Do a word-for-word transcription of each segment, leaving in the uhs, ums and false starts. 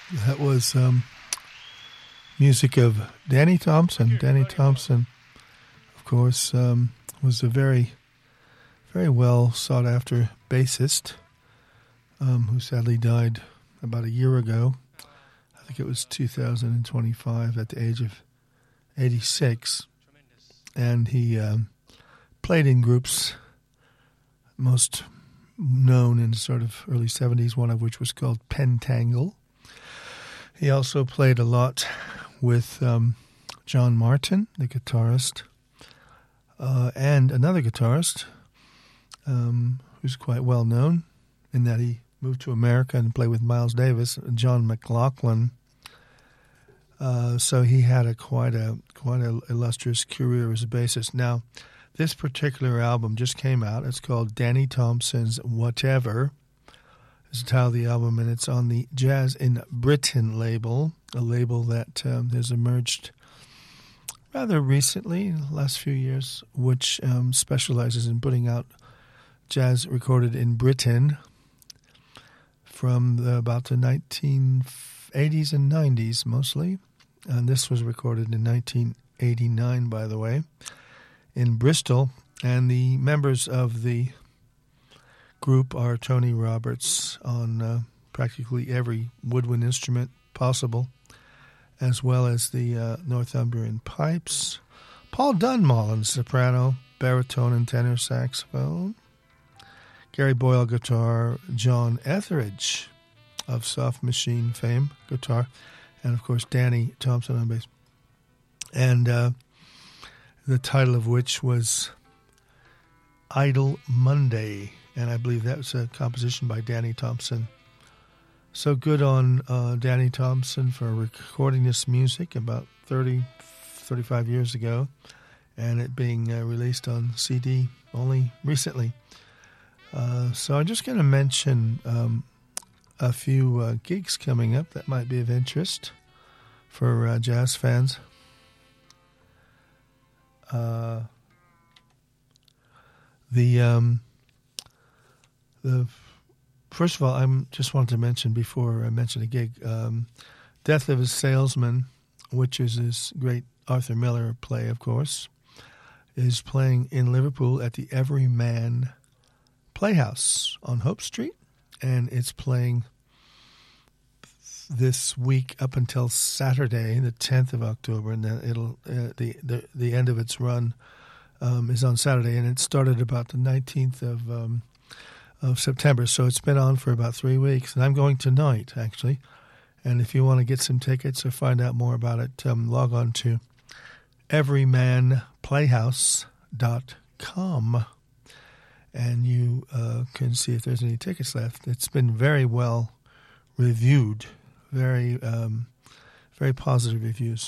That was um, music of Danny Thompson. Danny Thompson, of course, um, was a very, very well sought after bassist um, who sadly died about a year ago. I think it was two thousand twenty-five at the age of eighty-six. And he um, played in groups, most known in sort of early seventies, one of which was called Pentangle. He also played a lot with um, John Martin, the guitarist, uh, and another guitarist um, who's quite well known in that he moved to America and played with Miles Davis, John McLaughlin. Uh, so he had a quite a quite a illustrious career as a bassist. Now, this particular album just came out. It's called Danny Thompson's Whatever. Is the title of the album, and it's on the Jazz in Britain label, a label that um, has emerged rather recently, in the last few years, which um, specializes in putting out jazz recorded in Britain from the, about the nineteen eighties and nineties mostly. And this was recorded in nineteen eighty-nine, by the way, in Bristol. And the members of the group are Tony Roberts on uh, practically every woodwind instrument possible, as well as the uh, Northumbrian pipes, Paul Dunmall on soprano, baritone, and tenor saxophone, Gary Boyle guitar, John Etheridge of Soft Machine fame guitar, and of course Danny Thompson on bass, and uh, the title of which was Idle Monday. And I believe that was a composition by Danny Thompson. So good on uh, Danny Thompson for recording this music about thirty, thirty-five years ago, and it being uh, released on C D only recently. Uh, so I'm just going to mention um, a few uh, gigs coming up that might be of interest for uh, jazz fans. Uh, the... Um, The, first of all, I just wanted to mention before I mention a gig, um, Death of a Salesman, which is this great Arthur Miller play, of course, is playing in Liverpool at the Everyman Playhouse on Hope Street, and it's playing this week up until Saturday, the tenth of October, and then it'll uh, the, the the end of its run um, is on Saturday, and it started about the nineteenth of um, of September, so it's been on for about three weeks, and I'm going tonight, actually. And if you want to get some tickets or find out more about it, um, log on to everyman playhouse dot com, and you uh, can see if there's any tickets left. It's been very well reviewed, very, um, very positive reviews.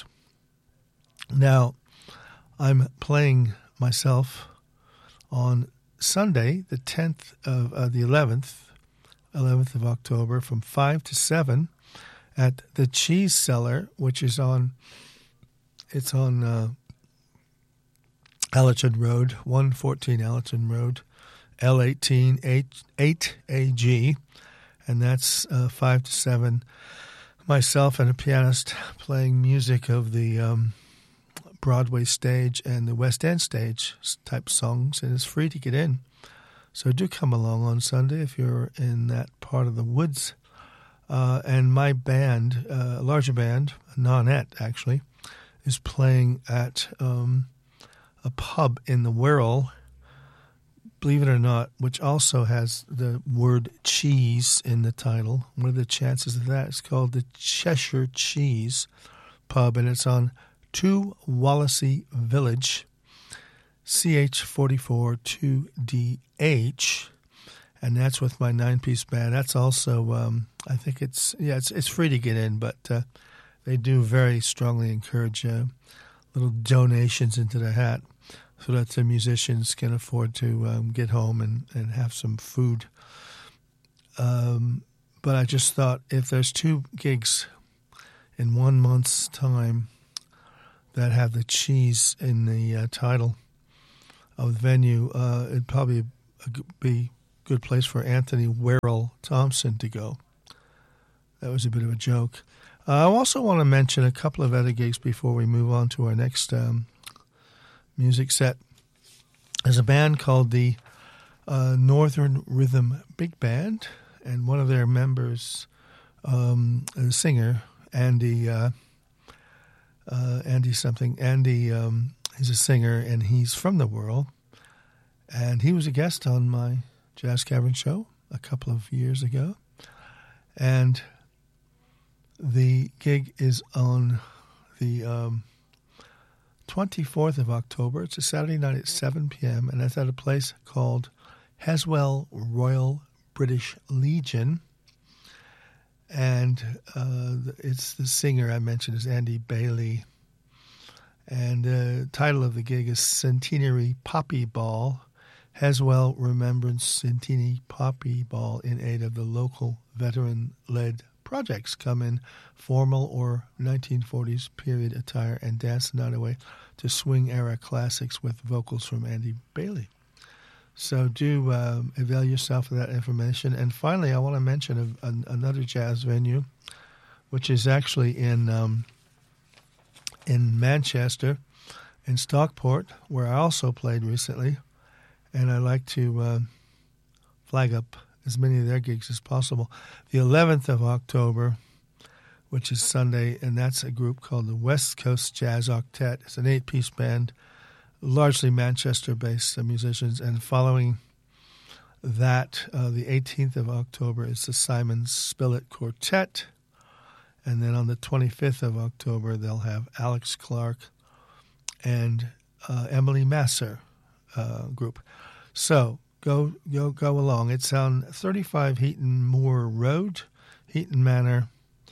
Now, I'm playing myself on Sunday, the tenth of uh, the eleventh, eleventh of October, from five to seven, at the Cheese Cellar, which is on, it's on uh, Allerton Road, one fourteen Allerton Road, L eighteen eight A G, and that's uh, five to seven. Myself and a pianist playing music of the um, Broadway stage and the West End stage type songs, and it's free to get in. So do come along on Sunday if you're in that part of the woods. Uh, and my band, uh, a larger band, Nonette actually, is playing at um, a pub in the Wirral, believe it or not, which also has the word cheese in the title. What are the chances of that? It's called the Cheshire Cheese Pub, and it's on two Wallasey Village, C H forty-four two D H, and that's with my nine-piece band. That's also, um, I think it's, yeah, it's it's free to get in, but uh, they do very strongly encourage uh, little donations into the hat so that the musicians can afford to um, get home and, and have some food. Um, but I just thought if there's two gigs in one month's time that have the cheese in the uh, title of the venue, uh, it'd probably be a good place for Anthony Werrell Thompson to go. That was a bit of a joke. Uh, I also want to mention a couple of other gigs before we move on to our next um, music set. There's a band called the uh, Northern Rhythm Big Band, and one of their members, um, a singer, Andy, uh, uh, Andy something, Andy um, is a singer, and he's from the Whirl, and he was a guest on my Jazz Cavern show a couple of years ago, and the gig is on the um, twenty-fourth of October. It's a Saturday night at seven p.m., and it's at a place called Haswell Royal British Legion. And uh, it's the singer I mentioned is Andy Bailey. And the uh, title of the gig is Centenary Poppy Ball. Haswell Remembrance Centenary Poppy Ball in aid of the local veteran-led projects. Come in formal or nineteen forties period attire and dance the night away to swing-era classics with vocals from Andy Bailey. So do um, avail yourself of that information. And finally, I want to mention a, a, another jazz venue, which is actually in um, in Manchester, in Stockport, where I also played recently. And I like to uh, flag up as many of their gigs as possible. The eleventh of October, which is Sunday, and that's a group called the West Coast Jazz Octet. It's an eight-piece band, largely Manchester-based uh, musicians. And following that, uh, the eighteenth of October is the Simon Spillett Quartet. And then on the twenty-fifth of October, they'll have Alex Clark and uh, Emily Masser uh, group. So go go go along. It's on thirty-five Heaton Moor Road, Heaton Manor,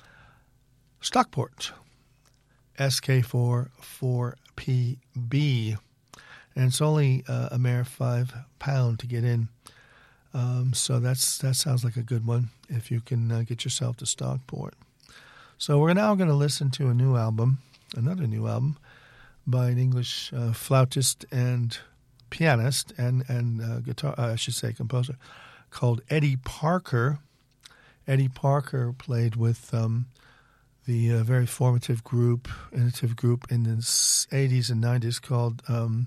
Stockport, S K four four P B. And it's only uh, a mere five pound to get in. Um, so that's that sounds like a good one if you can uh, get yourself to Stockport. So we're now going to listen to a new album, another new album, by an English uh, flautist and pianist and, and uh, guitar, uh, I should say composer, called Eddie Parker. Eddie Parker played with um, the uh, very formative group, innovative group in the eighties and nineties called um,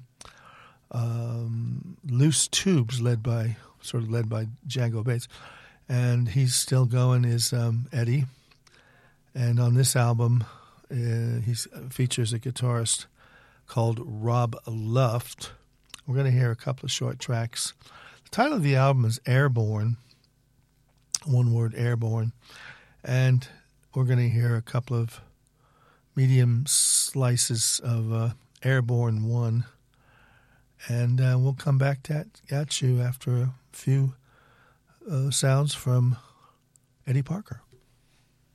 um, Loose Tubes, led by sort of led by Django Bates. And he's still going, is um, Eddie. And on this album, uh, he features a guitarist called Rob Luft. We're going to hear a couple of short tracks. The title of the album is Airborne, one word, Airborne. And we're going to hear a couple of medium slices of uh, Airborne one. And uh, we'll come back to that, at you after a few uh, sounds from Eddie Parker.